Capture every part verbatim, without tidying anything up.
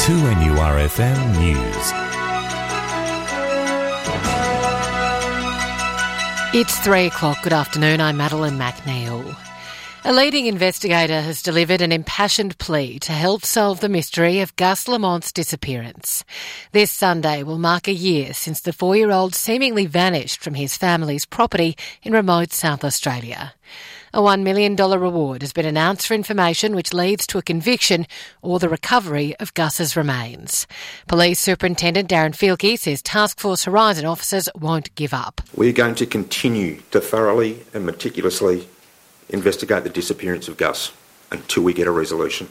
two N U R F M News. It's three o'clock. Good afternoon. I'm Madeline McNeil. A leading investigator has delivered an impassioned plea to help solve the mystery of Gus Lamont's disappearance. This Sunday will mark a year since the four-year-old seemingly vanished from his family's property in remote South Australia. A one million dollars reward has been announced for information which leads to a conviction or the recovery of Gus's remains. Police Superintendent Darren Fielke says Task Force Horizon officers won't give up. We're going to continue to thoroughly and meticulously investigate the disappearance of Gus until we get a resolution.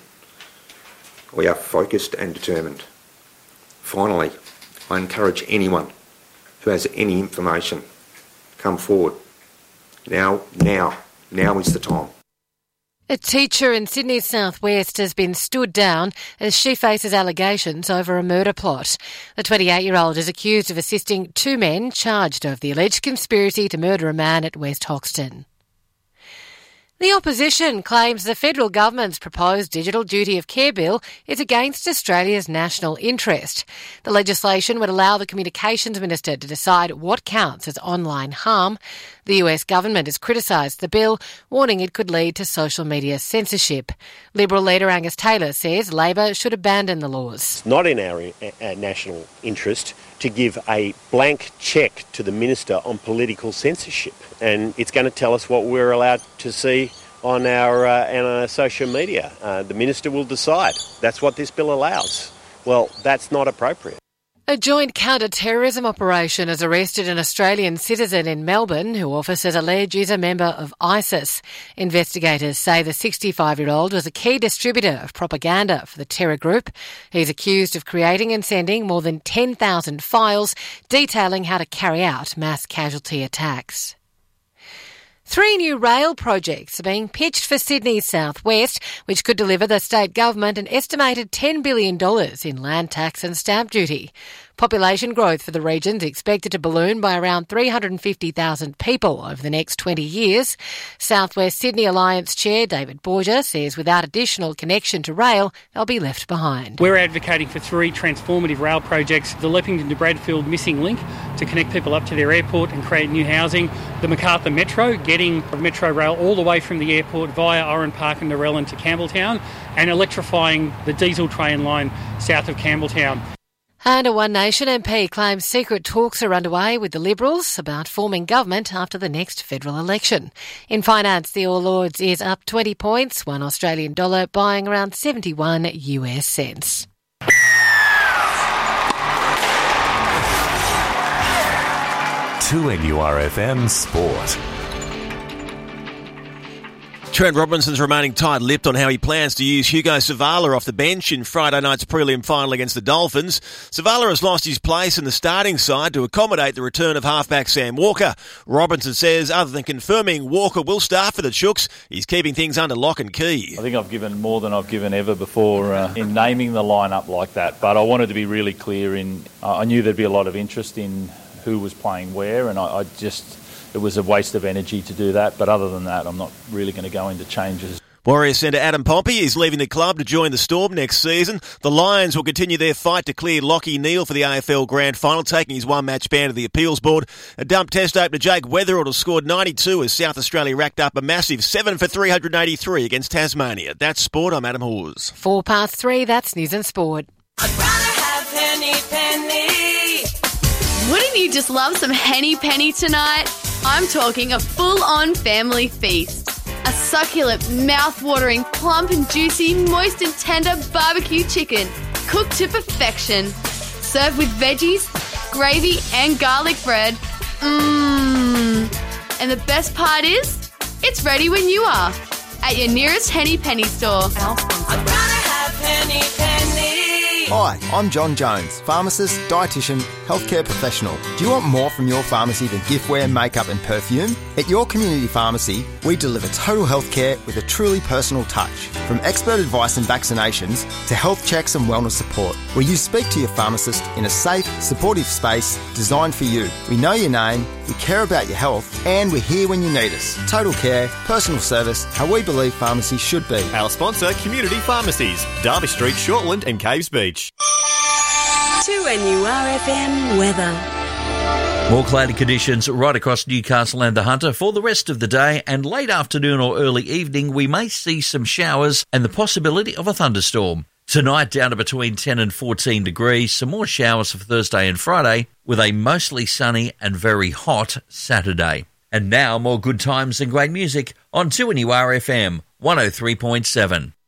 We are focused and determined. Finally, I encourage anyone who has any information, come forward. Now, now, now is the time. A teacher in Sydney's southwest has been stood down as she faces allegations over a murder plot. The twenty-eight-year-old is accused of assisting two men charged of the alleged conspiracy to murder a man at West Hoxton. The opposition claims the federal government's proposed digital duty of care bill is against Australia's national interest. The legislation would allow the communications minister to decide what counts as online harm. The U S government has criticised the bill, warning it could lead to social media censorship. Liberal leader Angus Taylor says Labor should abandon the laws. It's not in our uh, national interest to give a blank cheque to the minister on political censorship. And it's going to tell us what we're allowed to see on our, uh, on our social media. Uh, the minister will decide. That's what this bill allows. Well, that's not appropriate. A joint counter-terrorism operation has arrested an Australian citizen in Melbourne who officers allege is a member of ISIS. Investigators say the sixty-five-year-old was a key distributor of propaganda for the terror group. He's accused of creating and sending more than ten thousand files detailing how to carry out mass casualty attacks. Three new rail projects are being pitched for Sydney's southwest, which could deliver the state government an estimated ten billion dollars in land tax and stamp duty. Population growth for the region is expected to balloon by around three hundred fifty thousand people over the next twenty years. South West Sydney Alliance Chair David Borger says without additional connection to rail, they'll be left behind. We're advocating for three transformative rail projects: the Leppington to Bradfield missing link to connect people up to their airport and create new housing, the Macarthur Metro, getting Metro rail all the way from the airport via Oran Park and Narellan to Campbelltown, and electrifying the diesel train line south of Campbelltown. And a One Nation M P claims secret talks are underway with the Liberals about forming government after the next federal election. In finance, the All Ords is up twenty points, one Australian dollar buying around seventy-one U S cents. two N U R F M Sport. Trent Robinson's remaining tight-lipped on how he plans to use Hugo Savala off the bench in Friday night's prelim final against the Dolphins. Savala has lost his place in the starting side to accommodate the return of halfback Sam Walker. Robinson says other than confirming Walker will start for the Chooks, he's keeping things under lock and key. I think I've given more than I've given ever before uh, in naming the lineup like that, but I wanted to be really clear in, uh, I knew there'd be a lot of interest in who was playing where, and I, I just... It was a waste of energy to do that, but other than that, I'm not really going to go into changes. Warriors centre Adam Pompey is leaving the club to join the Storm next season. The Lions will continue their fight to clear Lachie Neale for the A F L Grand Final, taking his one-match ban to the appeals board. A dump test opener Jake Weatherald has scored ninety-two as South Australia racked up a massive seven for three hundred eighty-three against Tasmania. That's sport. I'm Adam Hawes. Four past three, that's News and Sport. I'd rather have Henny Penny. Wouldn't you just love some Henny Penny tonight? I'm talking a full-on family feast. A succulent, mouth-watering, plump and juicy, moist and tender barbecue chicken, cooked to perfection. Served with veggies, gravy and garlic bread. Mmm. And the best part is, it's ready when you are. At your nearest Henny Penny store. I'd rather have Henny Penny. Hi, I'm John Jones, pharmacist, dietitian, healthcare professional. Do you want more from your pharmacy than giftware, makeup and perfume? At your community pharmacy, we deliver total healthcare with a truly personal touch. From expert advice and vaccinations to health checks and wellness support, where you speak to your pharmacist in a safe, supportive space designed for you. We know your name We care about your health and we're here when you need us. Total care, personal service, how we believe pharmacy should be. Our sponsor, Community Pharmacies, Derby Street, Shortland and Caves Beach. two N U R F M weather. More cloudy conditions right across Newcastle and the Hunter for the rest of the day, and late afternoon or early evening we may see some showers and the possibility of a thunderstorm. Tonight down to between ten and fourteen degrees, some more showers for Thursday and Friday with a mostly sunny and very hot Saturday. And now more good times and great music on two N U R F M one oh three point seven.